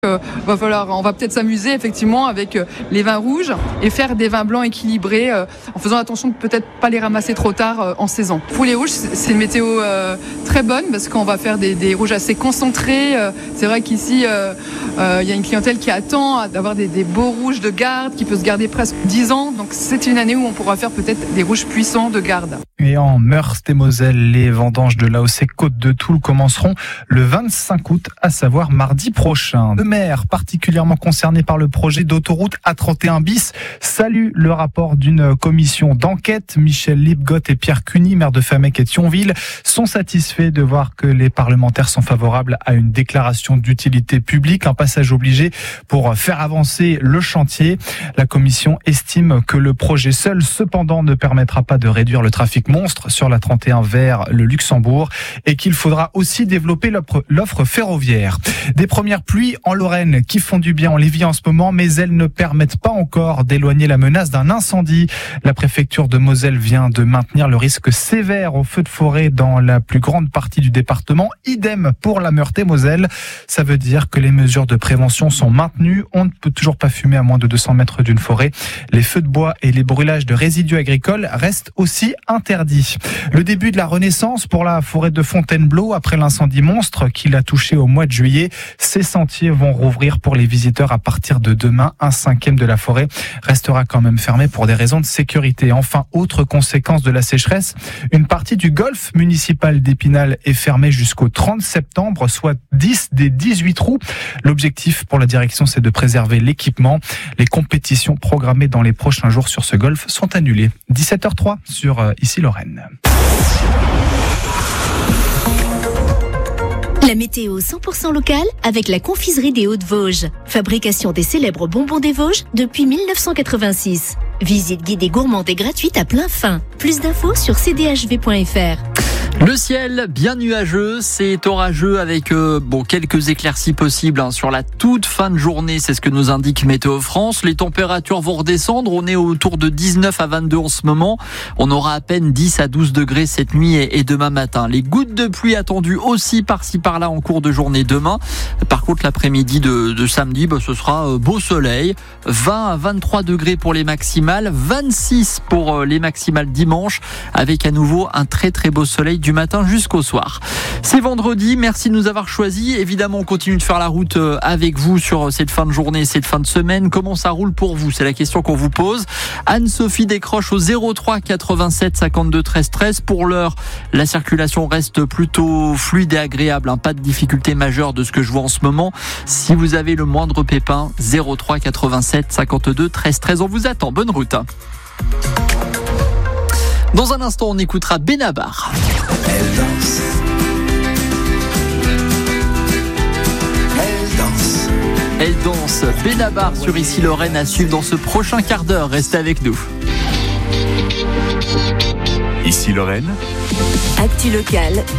On va peut-être s'amuser effectivement avec les vins rouges et faire des vins blancs équilibrés en faisant attention de peut-être pas les ramasser trop tard en saison. Pour les rouges, c'est une météo très bonne parce qu'on va faire des rouges assez concentrés. C'est vrai qu'ici, il y a une clientèle qui attend d'avoir des beaux rouges de garde qui peut se garder presque 10 ans. Donc c'est une année où on pourra faire peut-être des rouges puissants de garde. Et en Meurthe-et-Moselle, les vendanges de l'AOC Côte de Toul commenceront le 25 août, à savoir mardi prochain. Le maire, particulièrement concerné par le projet d'autoroute A31 bis, salue le rapport d'une commission d'enquête. Michel Lipgott et Pierre Cuny, maire de Famec et Thionville, sont satisfaits de voir que les parlementaires sont favorables à une déclaration d'utilité publique, un passage obligé pour faire avancer le chantier. La commission estime que le projet seul, cependant, ne permettra pas de réduire le trafic monstre sur la 31 vers le Luxembourg et qu'il faudra aussi développer l'offre ferroviaire. Des premières pluies en Lorraine qui font du bien, on les vit en ce moment, mais elles ne permettent pas encore d'éloigner la menace d'un incendie. La préfecture de Moselle vient de maintenir le risque sévère au feu de forêt dans la plus grande partie du département. Idem pour la Meurthe-et-Moselle. Ça veut dire que les mesures de prévention sont maintenues. On ne peut toujours pas fumer à moins de 200 mètres d'une forêt. Les feux de bois et les brûlages de résidus agricoles restent aussi interdits. Le début de la renaissance pour la forêt de Fontainebleau après l'incendie monstre qui l'a touché au mois de juillet. Ces sentiers vont rouvrir pour les visiteurs à partir de demain. 1/5 de la forêt restera quand même fermée pour des raisons de sécurité. Enfin, autre conséquence de la sécheresse, une partie du golf municipal d'Épinal est fermée jusqu'au 30 septembre, soit 10 des 18 trous. L'objectif pour la direction, c'est de préserver l'équipement. Les compétitions programmées dans les prochains jours sur ce golf sont annulées. 17h03 sur Ici Lorraine. La météo 100% locale avec la confiserie des Hauts-de-Vosges. Fabrication des célèbres bonbons des Vosges depuis 1986. Visite guidée gourmande et gratuite à plein fin. Plus d'infos sur cdhv.fr. Le ciel bien nuageux, c'est orageux avec quelques éclaircies possibles sur la toute fin de journée, c'est ce que nous indique Météo France. Les températures vont redescendre, on est autour de 19 à 22 en ce moment. On aura à peine 10 à 12 degrés cette nuit et demain matin. Les gouttes de pluie attendues aussi par-ci par-là en cours de journée demain. Par contre, l'après-midi de samedi, ce sera beau soleil. 20 à 23 degrés pour les maximales, 26 pour les maximales dimanche, avec à nouveau un très très beau soleil du matin jusqu'au soir. C'est vendredi, merci de nous avoir choisis. Évidemment, on continue de faire la route avec vous sur cette fin de journée, cette fin de semaine. Comment ça roule pour vous? C'est la question qu'on vous pose. Anne-Sophie décroche au 03 87 52 13 13. Pour l'heure, la circulation reste plutôt fluide et agréable. Pas de difficulté majeure de ce que je vois en ce moment. Si vous avez le moindre pépin, 03 87 52 13 13. On vous attend. Bonne route. Dans un instant, on écoutera Benabar. Elle danse. Elle danse. Elle danse. Benabar sur Ici Lorraine à suivre dans ce prochain quart d'heure. Restez avec nous. Ici Lorraine. Actu locale,